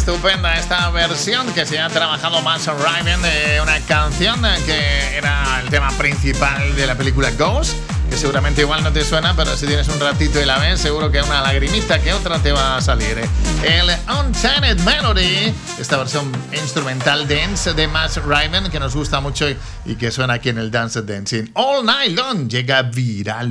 estupenda esta versión que se ha trabajado Matt Riven de una canción que era el tema principal de la película Ghost, que seguramente igual no te suena, pero si tienes un ratito y la ves, seguro que una lagrimita que otra te va a salir. El Unchained Melody, esta versión instrumental dance de Matt Riven que nos gusta mucho y que suena aquí en el Dance Dancing All Night Long, llega viral.